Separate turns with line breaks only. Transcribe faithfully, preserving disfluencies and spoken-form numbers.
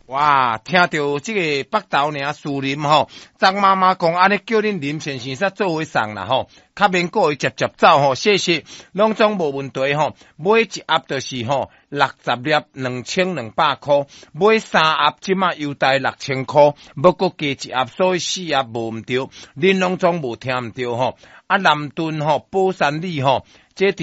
哇，听到这个北投尔树林吼，张妈妈讲安尼叫恁林先生煞做伙送啦吼，较免过伊直接走吼，谢谢，拢总无问题吼。买一盒就是吼六十粒，两千两百块；买三盒即马优待六千块，要搁加一盒，所以四盒无毋对，恁拢总无听毋对吼。啊，南屯吼，宝山里吼。这